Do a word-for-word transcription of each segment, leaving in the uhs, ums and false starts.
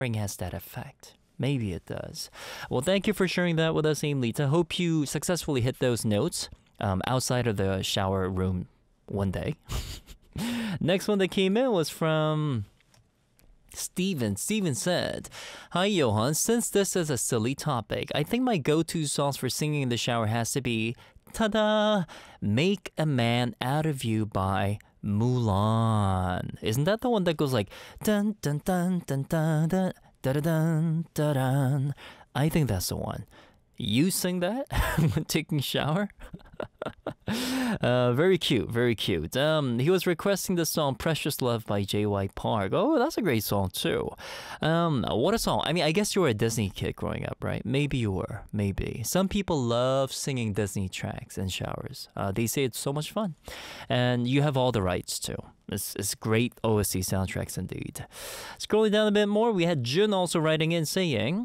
has that effect. Maybe it does. Well, thank you for sharing that with us, Aimlita. Hope you successfully hit those notes um, outside of the shower room one day. Next one that came in was from Steven. Steven said, "Hi Johan, since this is a silly topic, I think my go-to songs for singing in the shower has to be ta-da! Make a Man Out of You by Mulan." Isn't that the one that goes like dun dun dun dun dun dun dun dun dun dun? I think that's the one. You sing that when taking a shower? uh, very cute, very cute. Um, he was requesting the song Precious Love by J Y Park. Oh, that's a great song too. Um, what a song. I mean, I guess you were a Disney kid growing up, right? Maybe you were, maybe. Some people love singing Disney tracks in showers. Uh, they say it's so much fun. And you have all the rights too. It's, it's great O S T soundtracks indeed. Scrolling down a bit more, we had Jun also writing in saying,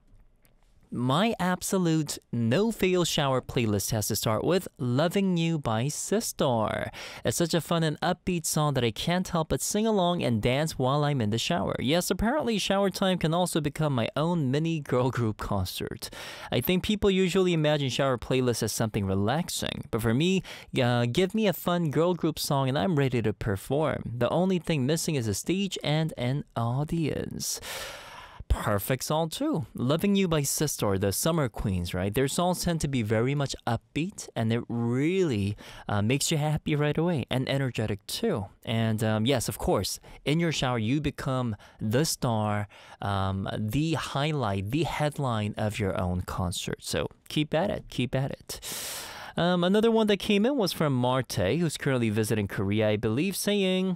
"My absolute no-fail shower playlist has to start with Loving You by Sistar. It's such a fun and upbeat song that I can't help but sing along and dance while I'm in the shower. Yes, apparently shower time can also become my own mini girl group concert. I think people usually imagine shower playlists as something relaxing, but for me, uh, give me a fun girl group song and I'm ready to perform. The only thing missing is a stage and an audience." Perfect song too. Loving You by Sistar, the Summer Queens, right? Their songs tend to be very much upbeat and it really uh, makes you happy right away and energetic too. And um, yes, of course, in your shower, you become the star, um, the highlight, the headline of your own concert. So keep at it, keep at it. Um, another one that came in was from Marte, who's currently visiting Korea, I believe, saying,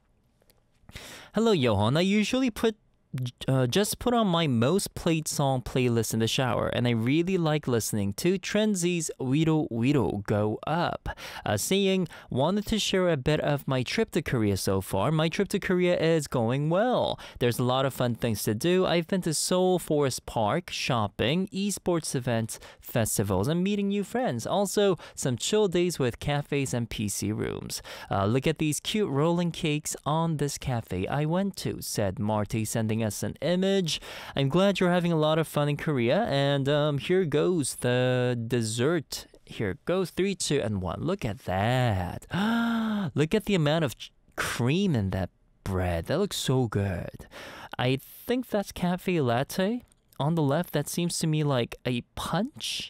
"Hello, Johan. I usually put Uh, just put on my most played song playlist in the shower, and I really like listening to Trenzy's Wido Wido Go Up. Uh, saying, wanted to share a bit of my trip to Korea so far. My trip to Korea is going well. There's a lot of fun things to do. I've been to Seoul Forest Park, shopping, esports events, festivals, and meeting new friends. Also, some chill days with cafes and P C rooms. Uh, look at these cute rolling cakes on this cafe I went to," said Marty, sending us an image. "I'm glad you're having a lot of fun in Korea, and um, here goes the dessert. Here goes three, two, and one. Look at that. Look at the amount of cream in that bread. That looks so good. I think that's cafe latte. On the left, that seems to me like a punch.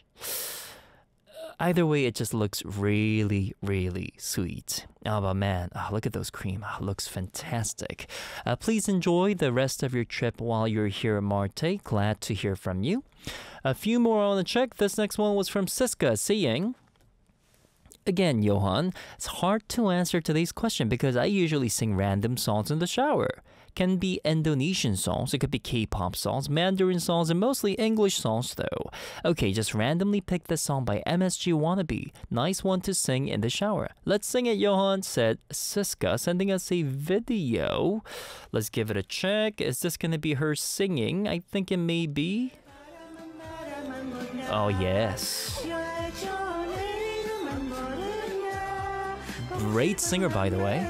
Either way, it just looks really, really sweet. Oh, but man, oh, look at those cream. Oh, looks fantastic. Uh, please enjoy the rest of your trip while you're here, Marte. Glad to hear from you. A few more on the check. This next one was from Siska saying, "Again, Johan, it's hard to answer today's question because I usually sing random songs in the shower. Can be Indonesian songs, it could be K-pop songs, Mandarin songs, and mostly English songs though. Okay, just randomly pick this song by M S G Wannabe. Nice one to sing in the shower. Let's sing it, Johan," said Siska, sending us a video. Let's give it a check. Is this gonna be her singing? I think it may be. Oh yes. Great singer, by the way.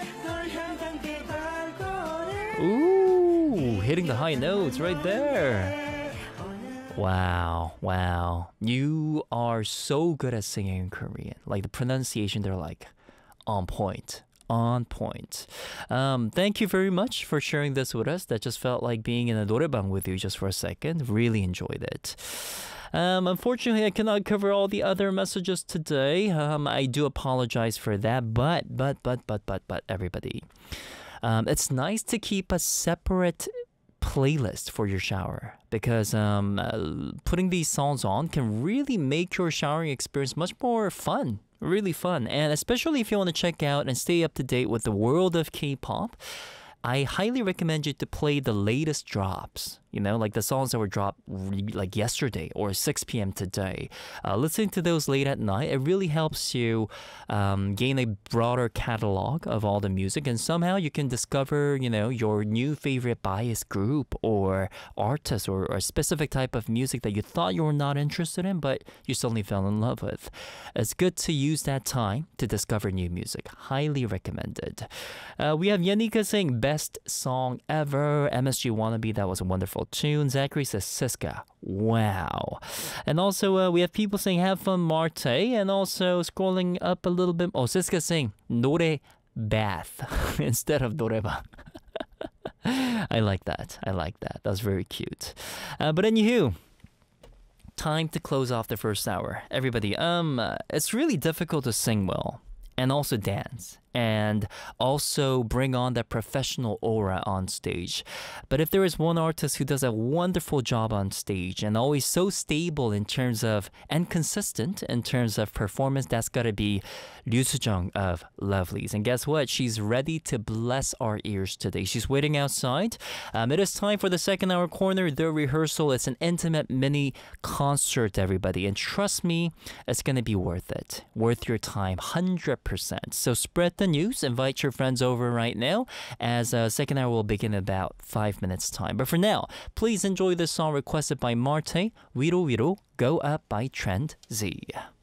Ooh, hitting the high notes right there. Wow, wow. You are so good at singing in Korean. Like the pronunciation, they're like on point. On point. Um, thank you very much for sharing this with us. That just felt like being in a 노래방 with you just for a second. Really enjoyed it. Um, unfortunately, I cannot cover all the other messages today. Um, I do apologize for that. But, but, but, but, but, but, everybody. Um, it's nice to keep a separate playlist for your shower because um, uh, putting these songs on can really make your showering experience much more fun. Really fun. And especially if you want to check out and stay up to date with the world of K-pop, I highly recommend you to play the latest drops. You know, like the songs that were dropped re- like yesterday or six p.m. today. Uh, listening to those late at night, it really helps you um, gain a broader catalog of all the music, and somehow you can discover, you know, your new favorite bias group or artist or, or a specific type of music that you thought you were not interested in, but you suddenly fell in love with. It's good to use that time to discover new music. Highly recommended. Uh, we have Yanika saying best song ever. M S G Wannabe, that was a wonderful tune. Zachary says Siska. Wow. And also uh, we have people saying have fun Marte, and also scrolling up a little bit. Oh, Siska saying 노래 bath instead of 노래방. I like that. I like that. That's very cute. Uh, but anywho, time to close off the first hour. Everybody, um, uh, it's really difficult to sing well and also dance and also bring on that professional aura on stage. But if there is one artist who does a wonderful job on stage and always so stable in terms of, and consistent in terms of performance, that's gotta be Ryu Soo-jung of Lovelyz. And guess what? She's ready to bless our ears today. She's waiting outside. Um, it is time for the second hour corner, the rehearsal. It's an intimate mini concert, everybody. And trust me, it's gonna be worth it. Worth your time, one hundred percent. So spread the news, invite your friends over right now, as uh, second hour will begin in about five minutes time. But for now, please enjoy this song requested by Marte, Wiro Wiro, Go Up by Trend Z.